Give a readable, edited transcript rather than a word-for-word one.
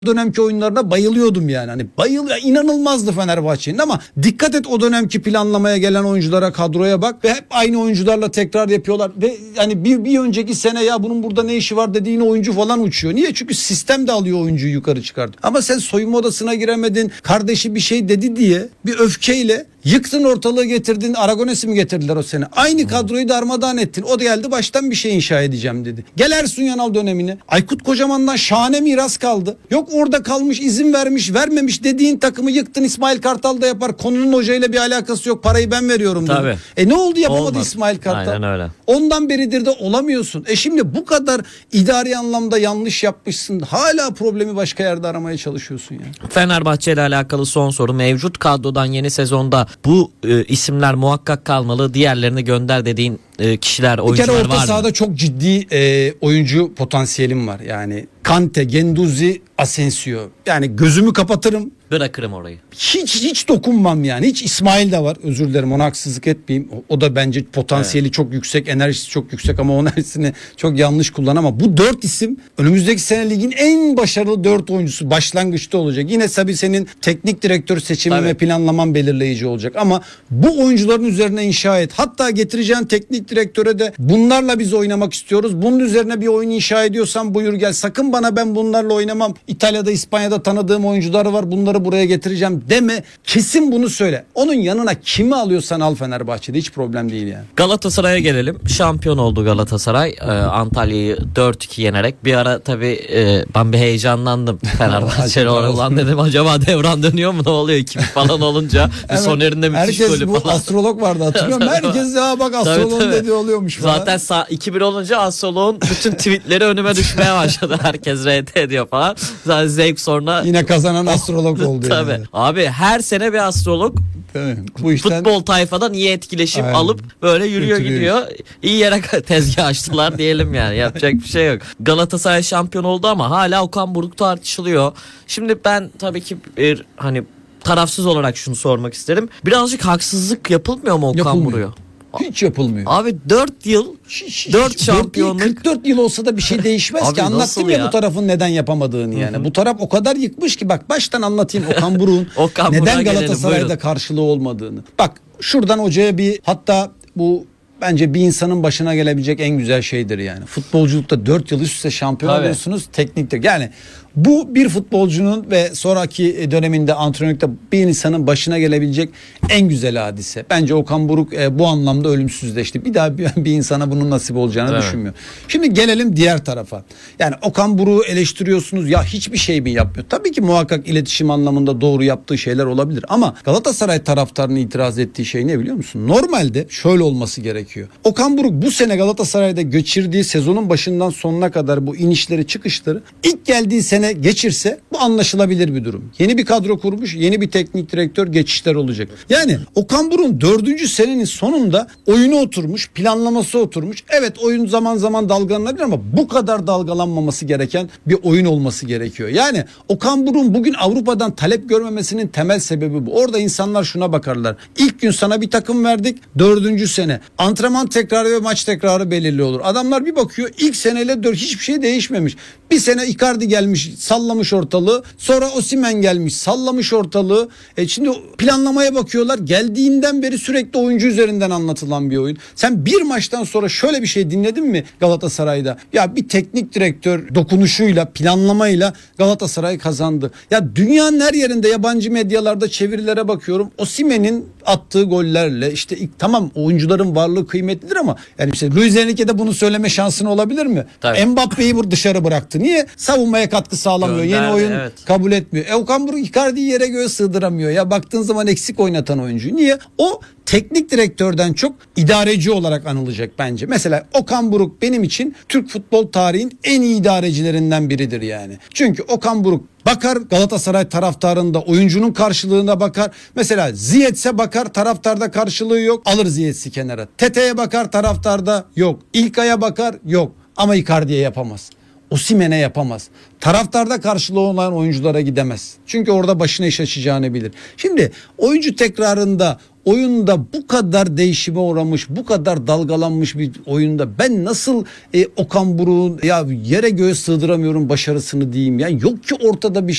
dönemki oyunlarına bayılıyordum yani. Hani inanılmazdı Fenerbahçe'nin ama dikkat et o dönemki planlamaya gelen oyunculara, kadroya bak ve hep aynı oyuncularla tekrar yapıyorlar ve yani bir önceki sene ya bunun burada ne işi var dediğin oyuncu falan uçuyor. Niye? Çünkü sistem de alıyor oyuncuyu yukarı çıkartıyor. Ama sen soyunma odasına giremedin, kardeşi bir şey dedi diye bir öfkeyle yıktın ortalığı, getirdin. Aragones'i mi getirdiler o sene? Aynı kadroyu darmadağın ettin. O da geldi baştan bir şey inşa edeceğim dedi. Gel Ersun Yanal dönemine. Aykut Kocaman'dan şahane miras kaldı. Yok orada kalmış, izin vermiş, vermemiş dediğin takımı yıktın. İsmail Kartal da yapar. Konunun hocayla bir alakası yok. Parayı ben veriyorum dedi. Ne oldu, yapamadı Olmadı. İsmail Kartal? Aynen öyle. Ondan beridir de olamıyorsun. Şimdi bu kadar idari anlamda yanlış yapmışsın. Hala problemi başka yerde aramaya çalışıyorsun yani. Fenerbahçe ile alakalı son soru. Mevcut kadrodan yeni sezonda bu isimler muhakkak kalmalı. Diğerlerini gönder dediğin kişiler, oyuncular var mı? Bir kere orta sahada çok ciddi oyuncu potansiyelim var. Yani Kante, Gendouzi, Asensio. Yani gözümü kapatırım. Bırakırım orayı. Hiç dokunmam yani. Hiç İsmail de var. Özür dilerim, ona haksızlık etmeyeyim. O da bence potansiyeli çok yüksek, enerjisi çok yüksek ama o enerjisini çok yanlış kullan. Ama bu 4 isim önümüzdeki sene ligin en başarılı 4 oyuncusu başlangıçta olacak. Yine tabii senin teknik direktör seçimi ve planlaman belirleyici olacak. Ama bu oyuncuların üzerine inşa et. Hatta getireceğin teknik direktöre de bunlarla biz oynamak istiyoruz. Bunun üzerine bir oyun inşa ediyorsan buyur gel. Sakın bana ben bunlarla oynamam. İtalya'da, İspanya'da tanıdığım oyuncular var. Bunları buraya getireceğim deme. Kesin bunu söyle. Onun yanına kimi alıyorsan al Fenerbahçe'de. Hiç problem değil yani. Galatasaray'a gelelim. Şampiyon oldu Galatasaray. Antalya'yı 4-2 yenerek. Bir ara tabii ben bir heyecanlandım. Fenerbahçe'yle olan dedim. Acaba devran dönüyor mu? Ne oluyor? 2 falan olunca. Evet, Soner'in de müthiş herkes golü bu falan. astrolog vardı, hatırlıyor musun? Herkes ya bak astrolog dediği oluyormuş falan. Zaten 2-1 olunca astroloğun bütün tweetleri önüme düşmeye başladı. Herkes RT ediyor falan. Zaten zevk sonra. Yine kazanan astrolog oldu Tabii. yani. Abi her sene bir astrolog bu işten futbol tayfadan iyi etkileşim Aynen. alıp böyle yürüyor Götürüyor gidiyor. İyi yere tezgah açtılar diyelim yani. Yapacak bir şey yok. Galatasaray şampiyon oldu ama hala Okan Buruk tartışılıyor. Şimdi ben tabii ki bir tarafsız olarak şunu sormak isterim. Birazcık haksızlık yapılmıyor mu Okan Buruk'a? hiç yapılmıyor. Abi 4 yıl 4 şampiyonluk. 44 yıl olsa da bir şey değişmez Abi ki. Anlattım ya bu tarafın neden yapamadığını yani. Hı-hı. Bu taraf o kadar yıkmış ki bak baştan anlatayım Okan Buruk'un Okan neden Buruk'a Galatasaray'da gelelim, karşılığı olmadığını. Bak şuradan hocaya hatta bu bence bir insanın başına gelebilecek en güzel şeydir yani. Futbolculukta 4 yıl üst üste şampiyon oluyorsunuz, teknikte. Yani bu bir futbolcunun ve sonraki döneminde antrenörlükte bir insanın başına gelebilecek en güzel hadise. Bence Okan Buruk bu anlamda ölümsüzleşti. Bir daha bir insana bunun nasip olacağını düşünmüyorum. Şimdi gelelim diğer tarafa. Yani Okan Buruk'u eleştiriyorsunuz ya hiçbir şey mi yapmıyor? Tabii ki muhakkak iletişim anlamında doğru yaptığı şeyler olabilir ama Galatasaray taraftarının itiraz ettiği şey ne biliyor musun? Normalde şöyle olması gerekiyor. Okan Buruk bu sene Galatasaray'da geçirdiği sezonun başından sonuna kadar bu inişleri çıkışları ilk geldiği sene geçirse bu anlaşılabilir bir durum. Yeni bir kadro kurmuş, yeni bir teknik direktör, geçişler olacak. Yani Okan Buruk'un 4. senenin sonunda oyunu oturmuş, planlaması oturmuş. Evet oyun zaman zaman dalgalanabilir ama bu kadar dalgalanmaması gereken bir oyun olması gerekiyor. Yani Okan Buruk'un bugün Avrupa'dan talep görmemesinin temel sebebi bu. Orada insanlar şuna bakarlar. İlk gün sana bir takım verdik, 4. sene. Antrenman tekrarı ve maç tekrarı belirli olur. Adamlar bir bakıyor ilk seneyle hiçbir şey değişmemiş. Bir sene Icardi gelmiş, sallamış ortalığı. Sonra Osimhen gelmiş, sallamış ortalığı. Şimdi planlamaya bakıyorlar. Geldiğinden beri sürekli oyuncu üzerinden anlatılan bir oyun. Sen bir maçtan sonra şöyle bir şey dinledin mi Galatasaray'da? Ya bir teknik direktör dokunuşuyla, planlamayla Galatasaray kazandı. Ya dünyanın her yerinde yabancı medyalarda çevirilere bakıyorum. Osimhen'in attığı gollerle işte tamam oyuncuların varlığı kıymetlidir ama yani işte Luis Enrique'de bunu söyleme şansın olabilir mi? Mbappe'yi dışarı bıraktı. Niye? Savunmaya katkı sağlamıyor. Yeni oyun kabul etmiyor. Okan Buruk Icardi'yi yere göğe sığdıramıyor. Ya baktığın zaman eksik oynatan oyuncu. Niye? O teknik direktörden çok idareci olarak anılacak bence. Mesela Okan Buruk benim için Türk futbol tarihinin en iyi idarecilerinden biridir yani. Çünkü Okan Buruk bakar Galatasaray taraftarında oyuncunun karşılığına bakar. Mesela Ziyech'e bakar, taraftarda karşılığı yok. Alır Ziyech'i kenara. Tete'ye bakar, taraftarda yok. İlkay'a bakar, yok. Ama Icardi'ye yapamaz. Osimhen'e yapamaz. Taraftarda karşılığı olan oyunculara gidemez. Çünkü orada başına iş açacağını bilir. Şimdi oyuncu tekrarında oyunda bu kadar değişime uğramış, bu kadar dalgalanmış bir oyunda ben nasıl Okan Buruk'un ya yere göğe sığdıramıyorum başarısını diyeyim ya. Yok ki ortada bir